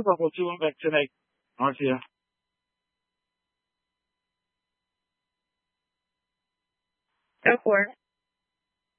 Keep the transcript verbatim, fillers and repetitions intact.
What about what you want back today, Marcia? Go for it.